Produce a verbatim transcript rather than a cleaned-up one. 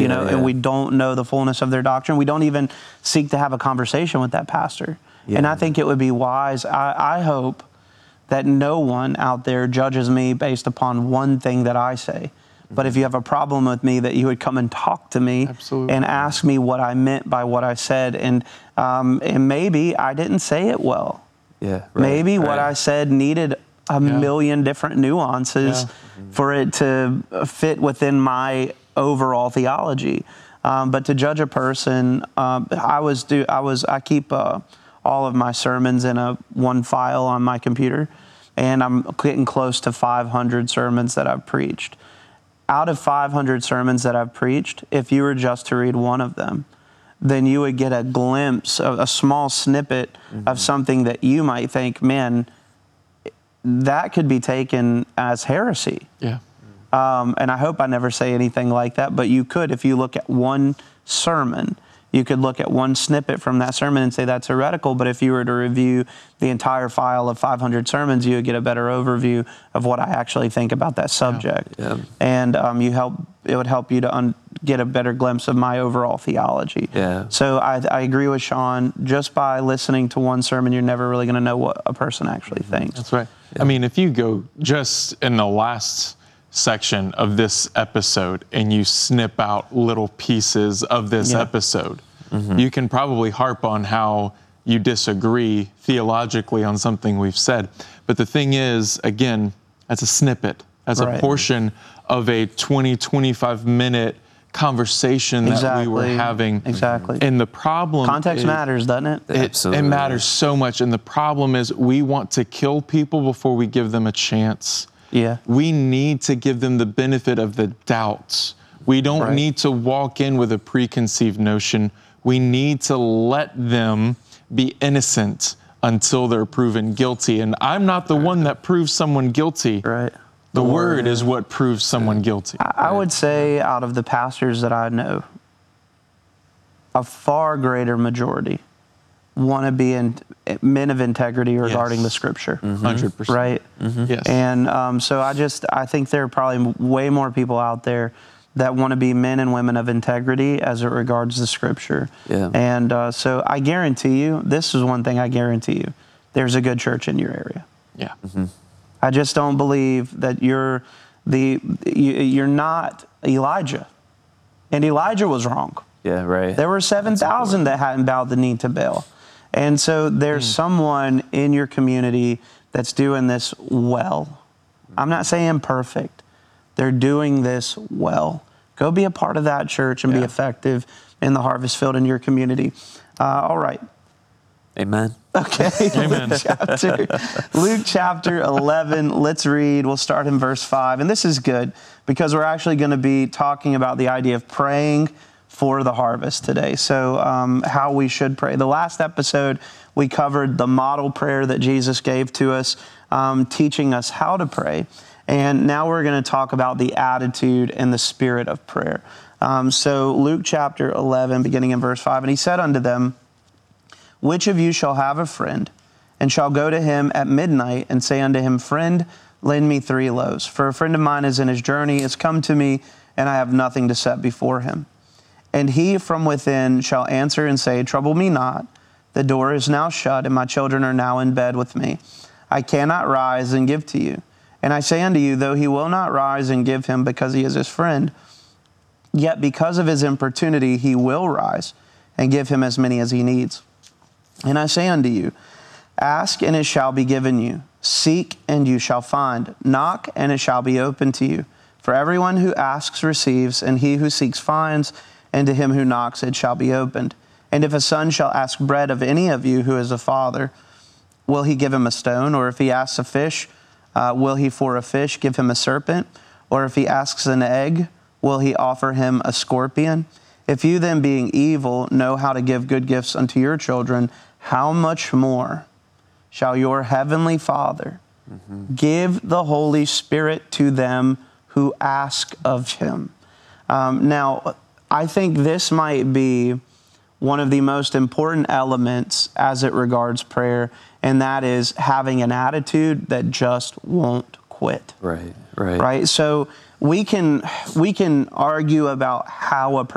you Yeah, know, yeah. and we don't know the fullness of their doctrine. We don't even seek to have a conversation with that pastor. Yeah. And I think it would be wise. I, I hope that no one out there judges me based upon one thing that I say. But if you have a problem with me, that you would come and talk to me Absolutely. and ask me what I meant by what I said. And um, and maybe I didn't say it well. Yeah, right, maybe what right. I said needed a Yeah. million different nuances Yeah. for it to fit within my overall theology. Um, but to judge a person, um, I was do I was I keep uh, all of my sermons in a one file on my computer, and I'm getting close to five hundred sermons that I've preached. Out of five hundred sermons that I've preached, if you were just to read one of them, then you would get a glimpse, of a small snippet mm-hmm. of something that you might think, man, that could be taken as heresy. Yeah. Um, and I hope I never say anything like that, but you could, if you look at one sermon, you could look at one snippet from that sermon and say that's heretical. But if you were to review the entire file of five hundred sermons, you would get a better overview of what I actually think about that subject. Yeah. Yeah. And um, you help. It would help you to un- get a better glimpse of my overall theology. Yeah. So I, I agree with Sean. Just by listening to one sermon, you're never really going to know what a person actually thinks. That's right. I mean, if you go just in the last section of this episode and you snip out little pieces of this Yeah. episode, mm-hmm. you can probably harp on how you disagree theologically on something we've said. But the thing is, again, that's a snippet. That's Right. a portion of a twenty, twenty-five minute conversation that Exactly. we were having. Exactly. And the problem Context is, matters, doesn't it? It, it Absolutely. matters so much. And the problem is we want to kill people before we give them a chance. Yeah. We need to give them the benefit of the doubts. We don't Right. need to walk in with a preconceived notion. We need to let them be innocent until they're proven guilty. And I'm not the one that proves someone guilty. Right. The word is what proves someone guilty. I would say out of the pastors that I know, a far greater majority want to be in, men of integrity regarding Yes. the Scripture. one hundred percent. Right? Yes. And um, so I just, I think there are probably way more people out there that want to be men and women of integrity as it regards the Scripture. Yeah. And uh, so I guarantee you, this is one thing I guarantee you, there's a good church in your area. Yeah. I just don't believe that you're the you, you're not Elijah, and Elijah was wrong. Yeah, right. There were seven thousand that hadn't bowed the knee to Baal, and so there's Mm. someone in your community that's doing this well. I'm not saying perfect. They're doing this well. Go be a part of that church and be Yeah. effective in the harvest field in your community. Uh, all right. Amen. Okay, Amen. Luke chapter, Luke chapter eleven, let's read. We'll start in verse five. And this is good because we're actually going to be talking about the idea of praying for the harvest today. So um, how we should pray. The last episode, we covered the model prayer that Jesus gave to us, um, teaching us how to pray. And now we're going to talk about the attitude and the spirit of prayer. Um, so Luke chapter eleven, beginning in verse five, and he said unto them, which of you shall have a friend, and shall go to him at midnight, and say unto him, Friend, lend me three loaves, for a friend of mine is in his journey, is come to me, and I have nothing to set before him. And he from within shall answer and say, Trouble me not, the door is now shut, and my children are now in bed with me. I cannot rise and give to you. And I say unto you, though he will not rise and give him because he is his friend, yet because of his importunity he will rise and give him as many as he needs. And I say unto you, ask and it shall be given you. Seek and you shall find. Knock and it shall be opened to you. For everyone who asks receives, and he who seeks finds, and to him who knocks it shall be opened. And if a son shall ask bread of any of you who is a father, will he give him a stone? Or if he asks a fish, uh, will he for a fish give him a serpent? Or if he asks an egg, will he offer him a scorpion? If you then, being evil, know how to give good gifts unto your children, how much more shall your heavenly Father mm-hmm. give the Holy Spirit to them who ask of him? Um, now, I think this might be one of the most important elements as it regards prayer, and that is having an attitude that just won't quit. Right, right. Right? So we can we can argue about how a